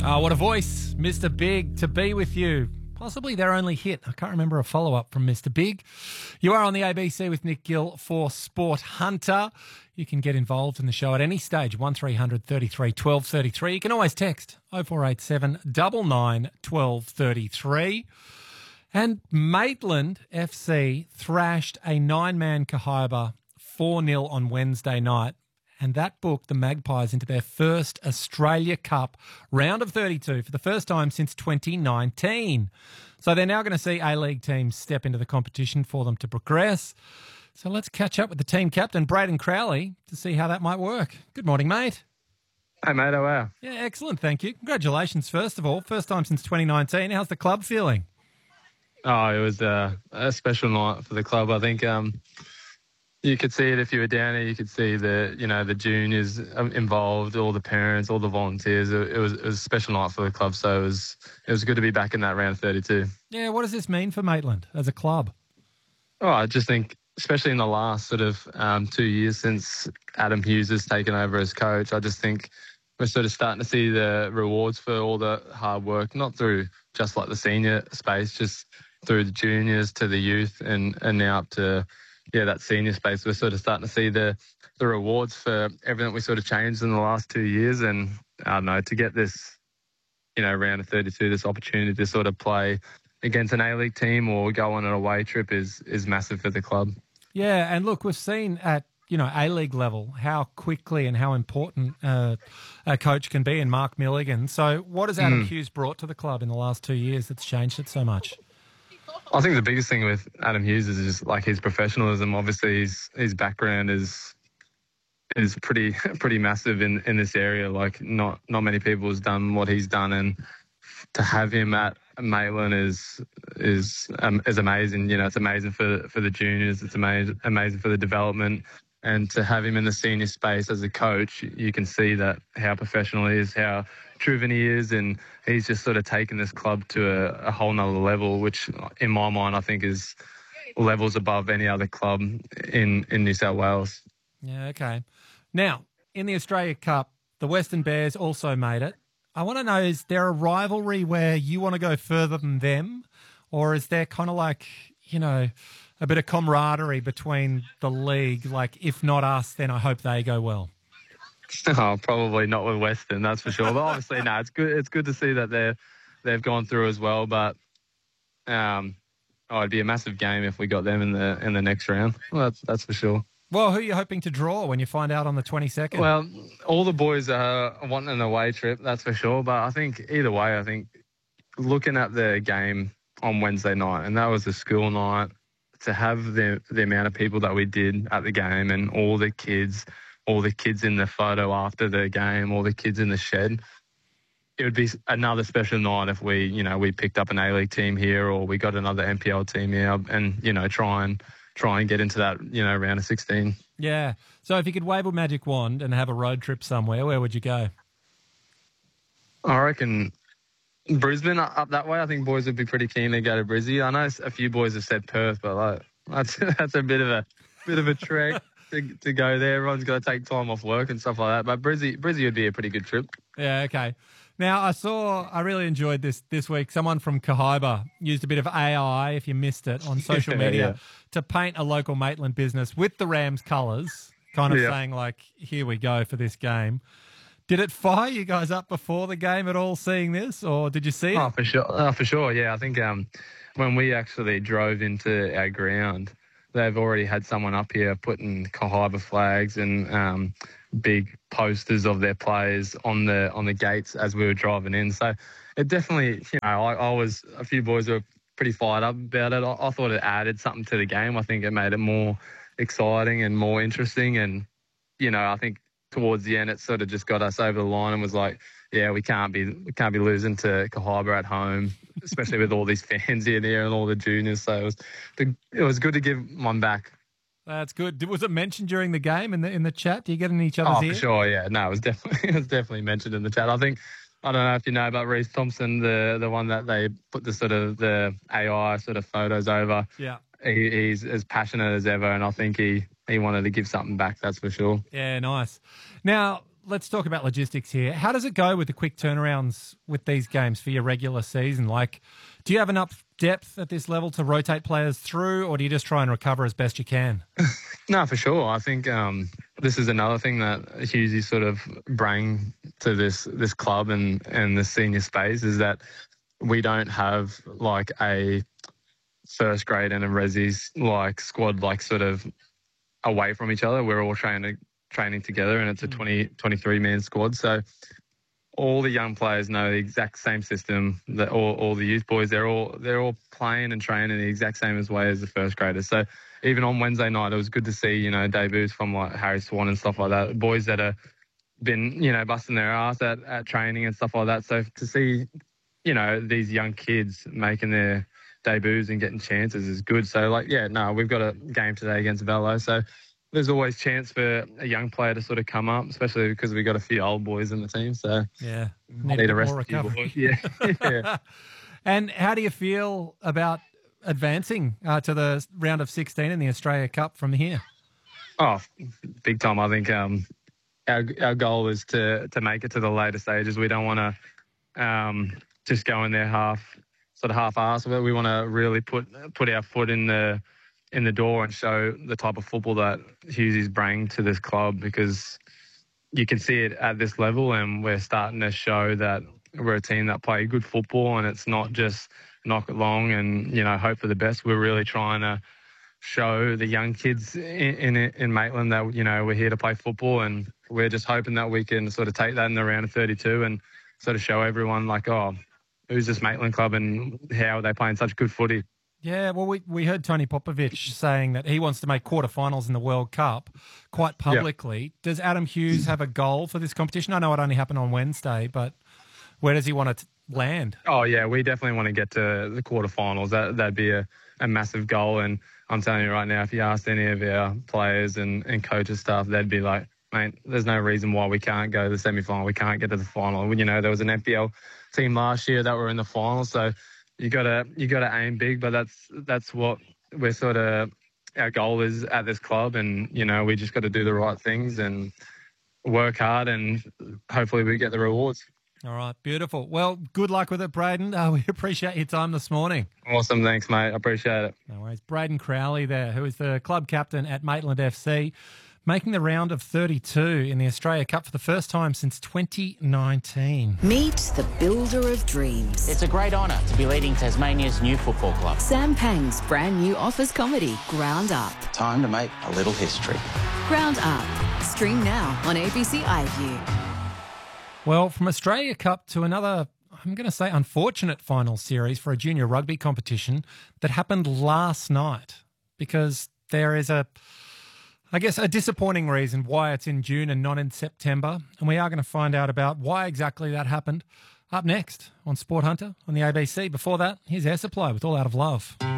Oh, what a voice, Mr. Big, to be with you. Possibly their only hit. I can't remember a follow-up from Mr. Big. You are on the ABC with Nick Gill for Sport Hunter. You can get involved in the show at any stage, 1300 33 1233. You can always text 0487 99 1233. And Maitland FC thrashed a nine-man Cahioba 4-0 on Wednesday night. And that booked the Magpies into their first Australia Cup round of 32 for the first time since 2019. So they're now going to see A-League teams step into the competition for them to progress. So let's catch up with the team captain, Braden Crowley, to see how that might work. Good morning, mate. Hey, mate, how are you? Yeah, excellent, thank you. Congratulations, first of all. First time since 2019. How's the club feeling? Oh, it was a special night for the club. I think you could see it if you were down there. You could see the juniors involved, all the parents, all the volunteers. It was a special night for the club. So it was good to be back in that round of 32. Yeah, what does this mean for Maitland as a club? Oh, I just think, especially in the last sort of 2 years since Adam Hughes has taken over as coach, I just think we're sort of starting to see the rewards for all the hard work, not through just like the senior space, just through the juniors to the youth and now up to that senior space. We're sort of starting to see the rewards for everything we sort of changed in the last 2 years. And I don't know, to get this, round of 32, this opportunity to sort of play against an A-League team or go on an away trip is massive for the club. Yeah, and look, we've seen at A-League level how quickly and how important a coach can be in Mark Milligan. So what has Adam Hughes brought to the club in the last 2 years that's changed it so much? I think the biggest thing with Adam Hughes is just like his professionalism. Obviously, his background is pretty massive in this area. Like not many people has done what he's done, and to have him at Maitland is amazing. It's amazing for the juniors. It's amazing for the development. And to have him in the senior space as a coach, you can see that how professional he is, how driven he is, and he's just sort of taken this club to a whole nother level, which in my mind I think is levels above any other club in New South Wales. Yeah, okay. Now, in the Australia Cup, the Western Bears also made it. I want to know, is there a rivalry where you want to go further than them, or is there kind of like, a bit of camaraderie between the league, like if not us, then I hope they go well? Oh, probably not with Western, that's for sure. But obviously, no, it's good. It's good to see that they've gone through as well. But it'd be a massive game if we got them in the next round. Well, that's for sure. Well, who are you hoping to draw when you find out on the 22nd? Well, all the boys are wanting an away trip, that's for sure. But I think either way, looking at the game on Wednesday night, and that was a school night, to have the amount of people that we did at the game and all the kids in the photo after the game, all the kids in the shed, it would be another special night if we picked up an A-League team here or we got another NPL team here and, try and get into that, round of 16. Yeah. So if you could wave a magic wand and have a road trip somewhere, where would you go? I reckon Brisbane up that way. I think boys would be pretty keen to go to Brizzy. I know a few boys have said Perth, but that's a bit of a trek to go there. Everyone's got to take time off work and stuff like that. But Brizzy would be a pretty good trip. Yeah, okay. Now, I really enjoyed this week. Someone from Cahioba used a bit of AI, if you missed it, on social media to paint a local Maitland business with the Rams colours, kind of saying like, here we go for this game. Did it fire you guys up before the game at all, seeing this, or did you see it? Oh, for sure. For sure, yeah. I think when we actually drove into our ground, they've already had someone up here putting Cahioba flags and big posters of their players on the gates as we were driving in. So it definitely, a few boys were pretty fired up about it. I thought it added something to the game. I think it made it more exciting and more interesting. And, I think towards the end, it sort of just got us over the line and was like, yeah, we can't be losing to Cahioba at home, especially with all these fans in here and all the juniors. So it was good to give one back. That's good. Was it mentioned during the game in the chat? Do you get in each other's ear? Oh, for sure, yeah. No, it was definitely mentioned in the chat. I don't know if you know about Reece Thompson, the one that they put the AI sort of photos over. Yeah. He's as passionate as ever, and I think he wanted to give something back, that's for sure. Yeah, nice. Now, let's talk about logistics here. How does it go with the quick turnarounds with these games for your regular season? Like, do you have enough depth at this level to rotate players through, or do you just try and recover as best you can? No, for sure. I think this is another thing that Hughesy sort of bring to this club and the senior space is that we don't have like a first grade and a Resi's like squad like sort of away from each other. We're all training together, and it's a 23 man squad. So all the young players know the exact same system. That all the youth boys, they're all playing and training the exact same way as the first graders. So even on Wednesday night, it was good to see debuts from like Harry Swan and stuff like that. Boys that have been busting their ass at training and stuff like that. So to see these young kids making their debuts and getting chances is good. So we've got a game today against Velo. So there's always chance for a young player to sort of come up, especially because we've got a few old boys in the team. So yeah, need a rest of you boys. Yeah. And how do you feel about advancing to the round of 16 in the Australia Cup from here? Oh, big time. I think our goal is to make it to the later stages. We don't want to just go in there half-assed. We want to really put our foot in the door and show the type of football that Hughesy's bring to this club, because you can see it at this level, and we're starting to show that we're a team that play good football, and it's not just knock it long and hope for the best. We're really trying to show the young kids in Maitland that we're here to play football, and we're just hoping that we can sort of take that in the round of 32 and sort of show everyone like, oh, who's this Maitland club and how are they playing such good footy. Yeah, well, we heard Tony Popovich saying that he wants to make quarterfinals in the World Cup quite publicly. Yep. Does Adam Hughes have a goal for this competition? I know it only happened on Wednesday, but where does he want to land? Oh, yeah, we definitely want to get to the quarterfinals. That'd be a massive goal. And I'm telling you right now, if you asked any of our players and coaches staff, they'd be like, mate, there's no reason why we can't go to the semi-final. We can't get to the final. There was an NPL team last year that were in the final, so you gotta aim big. But that's what we're sort of, our goal is at this club, and we just got to do the right things and work hard, and hopefully we get the rewards. All right, beautiful. Well, good luck with it, Braden. We appreciate your time this morning. Awesome, thanks, mate. I appreciate it. No worries. Braden Crowley there, who is the club captain at Maitland FC, making the round of 32 in the Australia Cup for the first time since 2019. Meet the builder of dreams. It's a great honour to be leading Tasmania's new football club. Sam Pang's brand new office comedy, Ground Up. Time to make a little history. Ground Up. Stream now on ABC iView. Well, from Australia Cup to another, I'm going to say, unfortunate final series for a junior rugby competition that happened last night, because there is a disappointing reason why it's in June and not in September. And we are going to find out about why exactly that happened up next on Sport Hunter on the ABC. Before that, here's Air Supply with All Out of Love.